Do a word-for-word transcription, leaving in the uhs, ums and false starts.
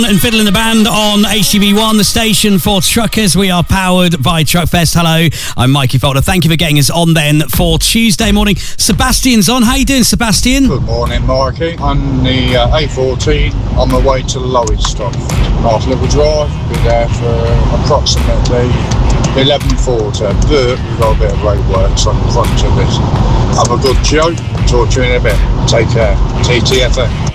And Fiddle in the Band on H T B one, the station for truckers. We are powered by Truckfest. Hello, I'm Mikey Folder. Thank you for getting us on then for Tuesday morning. Sebastian's on. How you doing, Sebastian? Good morning, Mikey. On the uh, A fourteen, on the way to Lowestoft. Nice little drive. Be there for approximately eleven forty, but we've got a bit of roadworks on the front of it. Have a good show. Talk to you in a bit. Take care. T T F M.